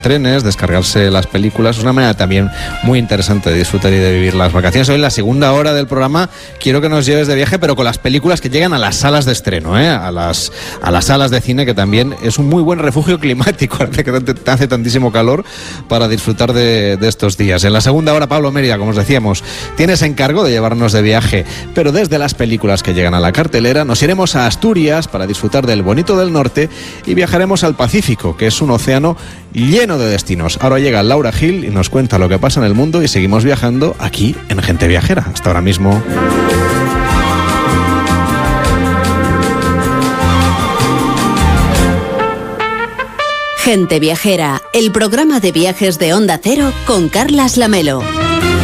trenes, descargarse las películas. Es una manera también muy interesante de disfrutar y de vivir las vacaciones. Hoy en la segunda hora del programa quiero que nos lleves de viaje, pero con las películas que llegan a las salas de estreno, a las salas de cine, que también es un muy buen refugio climático, que hace tantísimo calor, para disfrutar de estos días. En la segunda hora, Pablo Mérida, como os decíamos, tienes encargo de llevarnos de viaje, pero desde las películas que llegan a la cartelera nos iremos a Asturias para disfrutar del bonito del norte y viajaremos al Pacífico, que es un océano lleno de destinos. Ahora llega Laura Gil y nos cuenta lo que pasa en el mundo y seguimos viajando aquí en Gente Viajera. Hasta ahora mismo. Gente Viajera, el programa de viajes de Onda Cero con Carlas Lamelo.